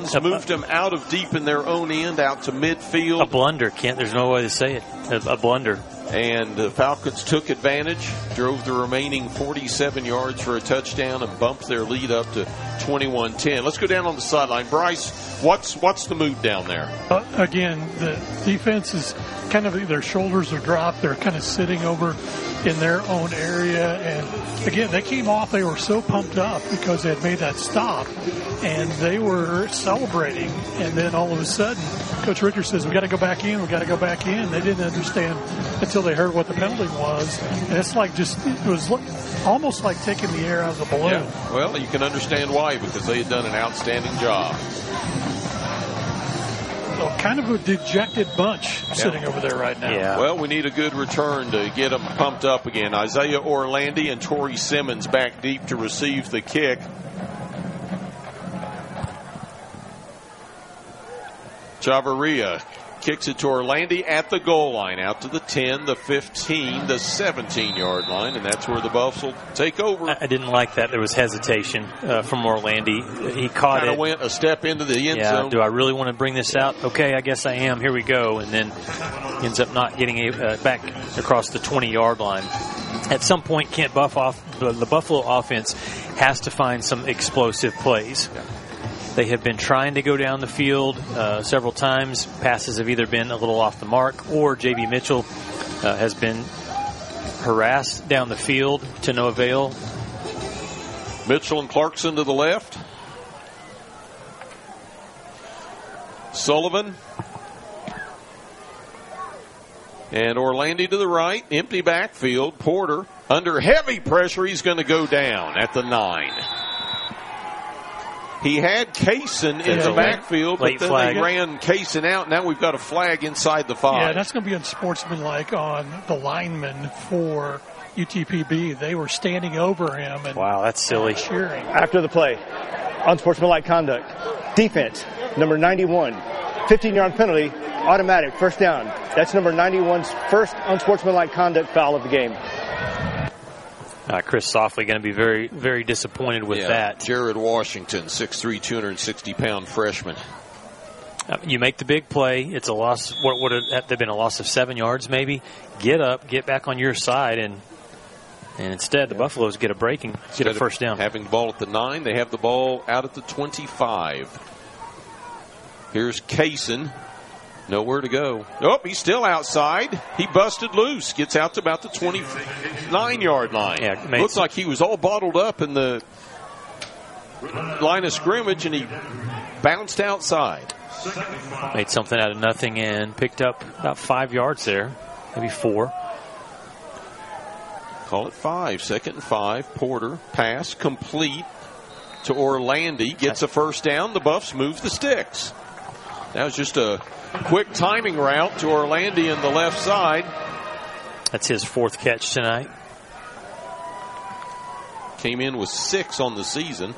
moved them out of deep in their own end, out to midfield. A blunder, Kent. There's no way to say it. A blunder. And the Falcons took advantage, drove the remaining 47 yards for a touchdown, and bumped their lead up to 21-10. Let's go down on the sideline. Bryce, what's the mood down there? Again, the defense is kind of, their shoulders are dropped. They're kind of sitting over in their own area. And, again, they came off. They were so pumped up because they had made that stop. And they were celebrating. And then all of a sudden, Coach Richards says, we got to go back in. We got to go back in. They didn't understand until they heard what the penalty was. And it's like it was almost like taking the air out of the balloon. Yeah. Well, you can understand why, because they had done an outstanding job. So kind of a dejected bunch sitting over there right now. Yeah. Well, we need a good return to get them pumped up again. Isaiah Orlandi and Torrey Simmons back deep to receive the kick. Chavarria kicks it to Orlandi at the goal line, out to the 10, the 15, the 17-yard line, and that's where the Buffs will take over. I didn't like that. There was hesitation from Orlandi. He caught kind it. of went a step into the end zone. Do I really want to bring this out? Okay, I guess I am. Here we go. And then ends up not getting back across the 20-yard line. At some point, the Buffalo offense has to find some explosive plays. Yeah. They have been trying to go down the field several times. Passes have either been a little off the mark, or J.B. Mitchell has been harassed down the field to no avail. Mitchell and Clarkson to the left. Sullivan. And Orlandi to the right. Empty backfield. Porter under heavy pressure. He's going to go down at the 9. He had Kaysen in the backfield, but then they ran Kaysen out. Now we've got a flag inside the 5. Yeah, that's going to be unsportsmanlike on the linemen for UTPB. They were standing over him. And wow, that's silly. Cheering. After the play, unsportsmanlike conduct. Defense, number 91. 15-yard penalty, automatic, first down. That's number 91's first unsportsmanlike conduct foul of the game. Chris Softly going to be very, very disappointed with that. Jared Washington, 6'3", 260-pound freshman. You make the big play. It's a loss. What would have been a loss of 7 yards maybe? Get up, get back on your side, and instead the Buffaloes get a break and get a first down. Having the ball at the 9, they have the ball out at the 25. Here's Kaysen. Nowhere to go. Oh, he's still outside. He busted loose. Gets out to about the 29-yard line. Yeah, looks like he was all bottled up in the line of scrimmage, and he bounced outside. Made something out of nothing and picked up about 5 yards there, maybe 4. Call it 5. 2nd and 5. Porter, pass, complete to Orlandi. Gets a first down. The Buffs move the sticks. That was just a quick timing route to Orlandi in the left side. That's his 4th catch tonight. Came in with 6 on the season.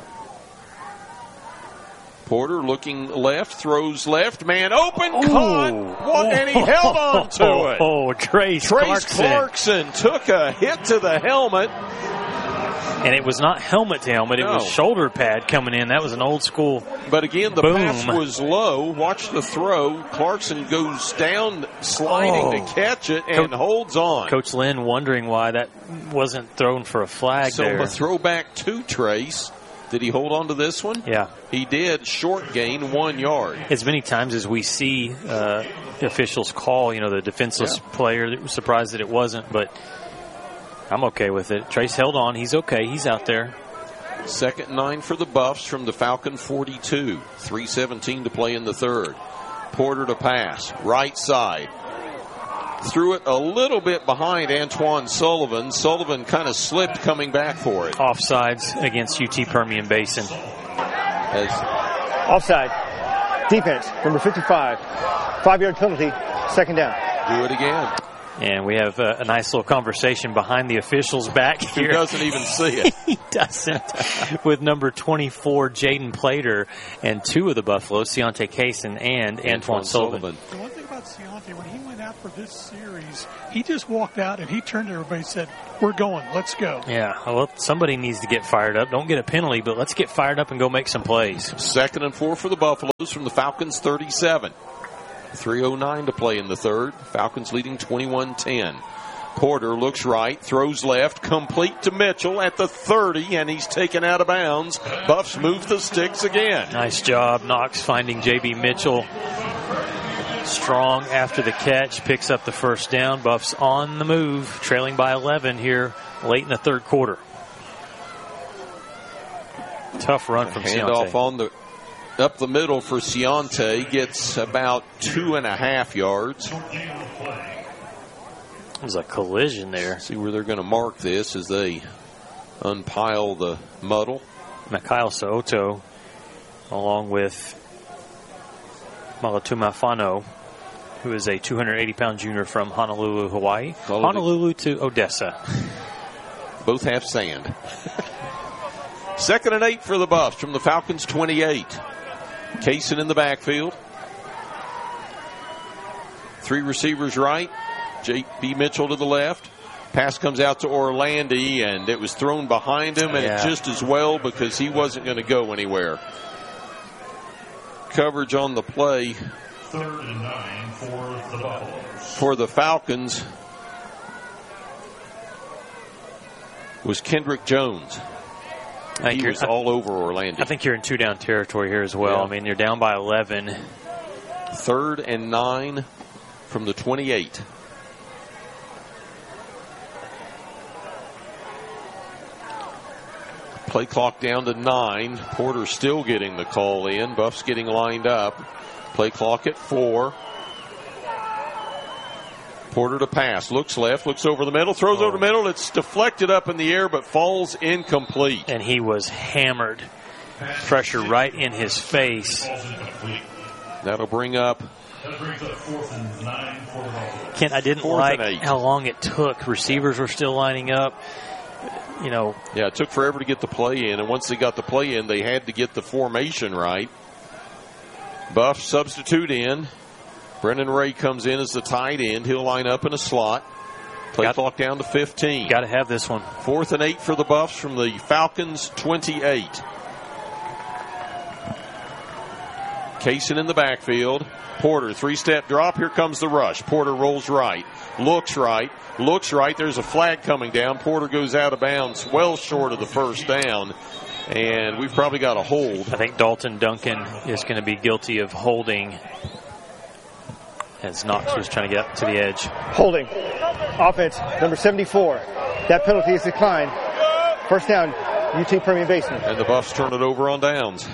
Porter looking left, throws left, man open, caught, and he held on to it. Trace Clarkson took a hit to the helmet. And it was not helmet to helmet, it was shoulder pad coming in. That was an old school. But again, the pass was low. Watch the throw. Clarkson goes down sliding to catch it and holds on. Coach Lynn wondering why that wasn't thrown for a flag there. So a throwback to Trace. Did he hold on to this one? Yeah. He did. Short gain, 1 yard. As many times as we see the officials call, the defenseless player, surprised that it wasn't, but I'm okay with it. Trace held on. He's okay. He's out there. 2nd and 9 for the Buffs from the Falcon 42. 3:17 to play in the 3rd. Porter to pass. Right side. Threw it a little bit behind Antoine Sullivan. Sullivan kind of slipped coming back for it. Offsides against UT Permian Basin. Offside. Defense, number 55. 5-yard penalty, 2nd down. Do it again. And we have a nice little conversation behind the officials back here. He doesn't even see it. He doesn't. With number 24, Jaden Plater, and 2 of the Buffaloes, Ciante Cason and Antoine Sullivan. The one thing about Ciante, when he went out for this series, he just walked out and he turned to everybody and said, "We're going, let's go." Yeah, well, somebody needs to get fired up. Don't get a penalty, but let's get fired up and go make some plays. 2nd and 4 for the Buffaloes from the Falcons' 37. 3:09 to play in the third. Falcons leading 21-10. Porter looks right, throws left, complete to Mitchell at the 30, and he's taken out of bounds. Buffs move the sticks again. Nice job, Knox finding J.B. Mitchell. Strong after the catch, picks up the first down. Buffs on the move, trailing by 11 here late in the third quarter. Tough run from Ciante. Handoff on the up the middle for Ciante, gets about 2.5 yards. It was a collision there. See where they're going to mark this as they unpile the muddle. Mikhail So'oto, along with Malatuma Fano, who is a 280-pound junior from Honolulu, Hawaii. Honolulu to Odessa. Both have sand. 2nd and 8 for the Buffs from the Falcons' 28. Cason in the backfield. 3 receivers right. J.B. Mitchell to the left. Pass comes out to Orlandi, and it was thrown behind him, and it just as well because he wasn't going to go anywhere. Coverage on the play. 3rd and 9 for the Buffaloes. For the Falcons was Kendrick Jones. He was all over Orlandi. I think you're in 2-down territory here as well. Yeah. I mean, you're down by 11. 3rd and 9 from the 28. Play clock down to 9. Porter still getting the call in. Buffs getting lined up. Play clock at 4. Porter to pass. Looks left. Looks over the middle. Throws over the middle. It's deflected up in the air, but falls incomplete. And he was hammered. Pressure right in his face. That'll bring up. That brings up 4th and 9 for the Buffaloes. Kent, I didn't 4th like and 8. how long it took. Receivers were still lining up. You know. Yeah, it took forever to get the play in, and once they got the play in, they had to get the formation right. Buff substitute in. Brendan Ray comes in as the tight end. He'll line up in a slot. Play clock down to 15. Got to have this one. 4th and 8 for the Buffs from the Falcons' 28. Cason in the backfield. Porter, 3-step drop. Here comes the rush. Porter rolls right. Looks right. Looks right. There's a flag coming down. Porter goes out of bounds well short of the first down. And we've probably got a hold. I think Dalton Duncan is going to be guilty of holding as Knox was trying to get up to the edge. Holding. Offense, number 74. That penalty is declined. First down, UT Permian Basin. And the Buffs turn it over on downs.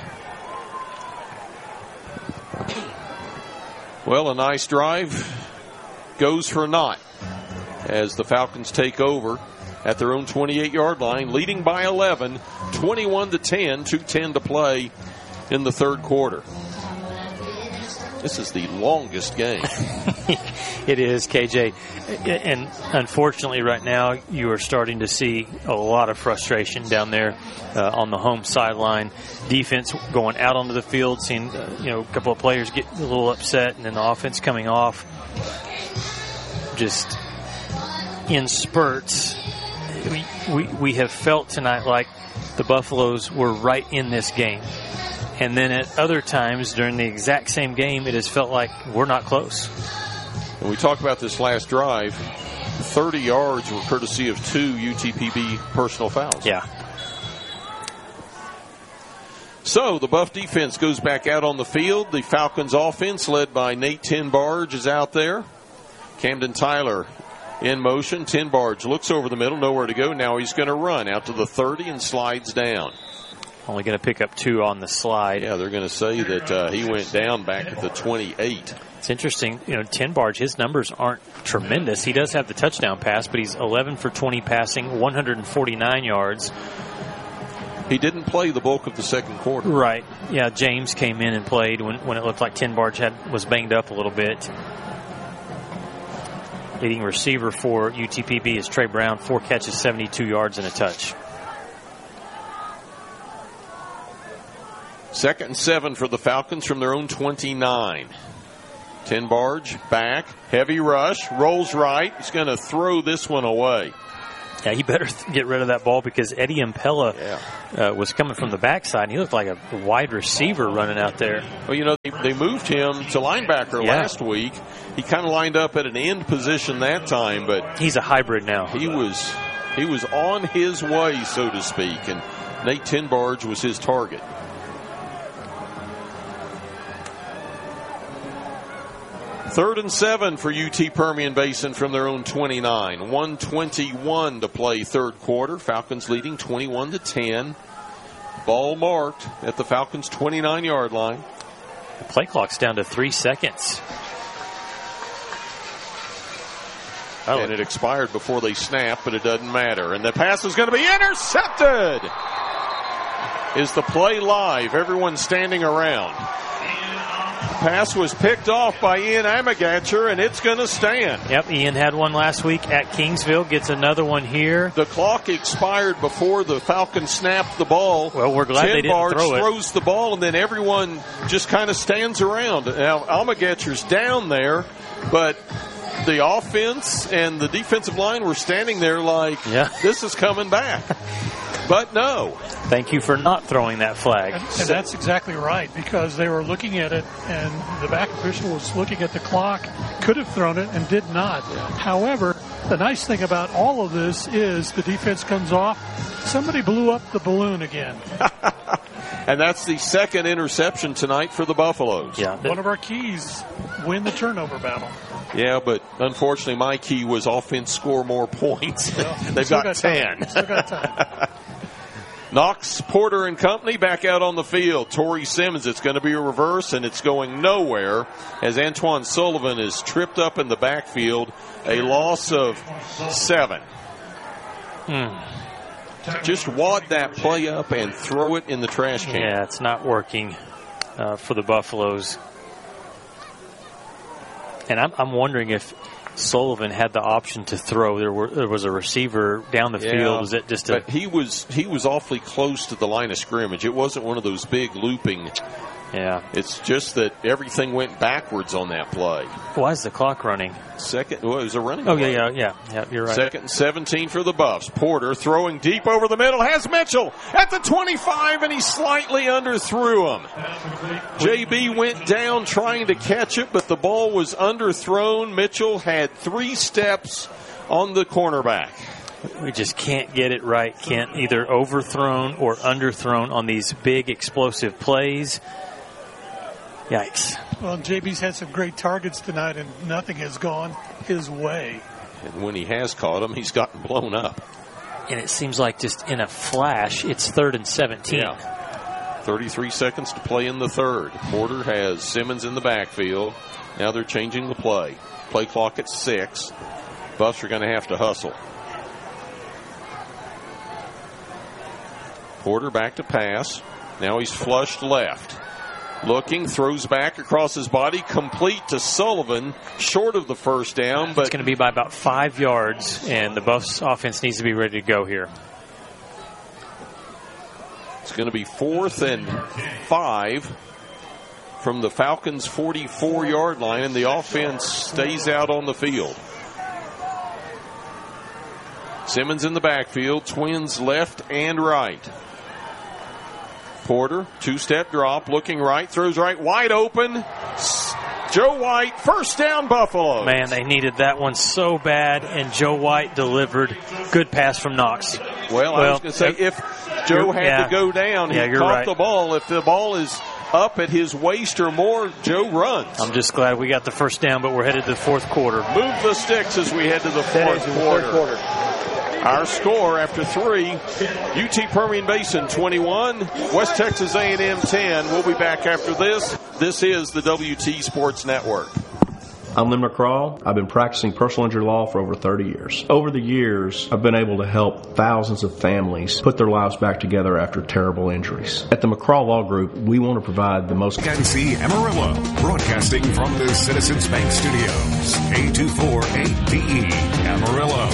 Well, a nice drive goes for naught as the Falcons take over at their own 28-yard line, leading by 11, 21-10, 2:10 to play in the third quarter. This is the longest game. It is, KJ. And unfortunately right now you are starting to see a lot of frustration down there on the home sideline. Defense going out onto the field, seeing a couple of players get a little upset, and then the offense coming off just in spurts. We have felt tonight like the Buffaloes were right in this game. And then at other times during the exact same game, it has felt like we're not close. When we talk about this last drive, 30 yards were courtesy of 2 UTPB personal fouls. Yeah. So the Buff defense goes back out on the field. The Falcons offense, led by Nate Tinbarge, is out there. Camden Tyler in motion. Tinbarge looks over the middle, nowhere to go. Now he's going to run out to the 30 and slides down. Only going to pick up 2 on the slide. Yeah, they're going to say that he went down back at the 28. It's interesting, Tinbarge, his numbers aren't tremendous. He does have the touchdown pass, but he's 11 for 20 passing, 149 yards. He didn't play the bulk of the second quarter. Right. Yeah, James came in and played when it looked like Tinbarge was banged up a little bit. Leading receiver for UTPB is Trey Brown, 4 catches, 72 yards, and a touch. 2nd and 7 for the Falcons from their own 29. Tenbarge back, heavy rush, rolls right. He's going to throw this one away. Yeah, he better get rid of that ball because Eddie Impella was coming from the backside, and he looked like a wide receiver running out there. Well, you know, they moved him to linebacker last week. He kind of lined up at an end position that time, but he's a hybrid now. He was on his way, so to speak, and Nate Tenbarge was his target. Third and 7 for UT Permian Basin from their own 29. 1:21 to play third quarter. Falcons leading 21-10. Ball marked at the Falcons' 29-yard line. The play clock's down to 3 seconds. And it expired before they snapped, but it doesn't matter. And the pass is going to be intercepted. Is the play live? Everyone standing around. Pass was picked off by Ian Amagatcher, and it's going to stand. Yep, Ian had one last week at Kingsville, gets another one here. The clock expired before the Falcons snapped the ball. Well, we're glad they didn't throw it. Throws the ball, and then everyone just kind of stands around. Now, Amagatcher's down there, but the offense and the defensive line were standing there like, this is coming back. But no. Thank you for not throwing that flag. And that's exactly right, because they were looking at it, and the back official was looking at the clock, could have thrown it, and did not. However, the nice thing about all of this is the defense comes off. Somebody blew up the balloon again. And that's the second interception tonight for the Buffaloes. Yeah, one of our keys, win the turnover battle. Yeah, but unfortunately my key was offense score more points. Well, They've got 10. Still got time. Knox, Porter, and company back out on the field. Torrey Simmons, it's going to be a reverse, and it's going nowhere as Antoine Sullivan is tripped up in the backfield. A loss of 7. Just wad that play up and throw it in the trash can. Yeah, it's not working for the Buffaloes. And I'm wondering if Sullivan had the option to throw. There was a receiver down the field. Was it just but he was awfully close to the line of scrimmage. It wasn't one of those big looping. Yeah. It's just that everything went backwards on that play. Why is the clock running? It was a running play. Yeah, you're right. 2nd and 17 for the Buffs. Porter throwing deep over the middle. Has Mitchell at the 25, and he slightly underthrew him. JB went down trying to catch it, but the ball was underthrown. Mitchell had 3 steps on the cornerback. We just can't get it right. Can't either overthrown or underthrown on these big explosive plays. Yikes. Well, JB's had some great targets tonight, and nothing has gone his way. And when he has caught them, he's gotten blown up. And it seems like just in a flash, it's 3rd and 17. Yeah. 33 seconds to play in the third. Porter has Simmons in the backfield. Now they're changing the play. Play clock at 6. Buffs are going to have to hustle. Porter back to pass. Now he's flushed left. Looking, throws back across his body, complete to Sullivan, short of the first down. But it's going to be by about 5 yards, and the Buffs offense needs to be ready to go here. It's going to be 4th and 5 from the Falcons' 44-yard line, and the offense stays out on the field. Simmons in the backfield, twins left and right. Porter, 2-step drop, looking right, throws right, wide open. Joe White, first down, Buffalo. Man, they needed that one so bad, and Joe White delivered. Good pass from Knox. Well, I was going to say, if Joe had to go down, he caught the ball. If the ball is up at his waist or more, Joe runs. I'm just glad we got the first down, but we're headed to the fourth quarter. Move the sticks as we head to the fourth quarter. Our score after 3, UT Permian Basin 21, West Texas A&M 10. We'll be back after this. This is the WT Sports Network. I'm Lynn McCraw. I've been practicing personal injury law for over 30 years. Over the years, I've been able to help thousands of families put their lives back together after terrible injuries. At the McCraw Law Group, we want to provide the most... NC Amarillo, broadcasting from the Citizens Bank Studios. K248PE, Amarillo.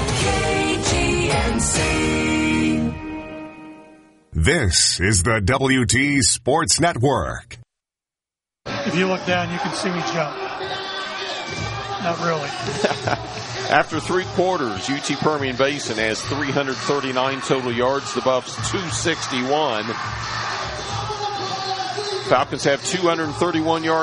KGNC. This is the WT Sports Network. If you look down, you can see me jump. Not really. After 3 quarters, UT Permian Basin has 339 total yards. The Buffs 261. Falcons have 231 yards.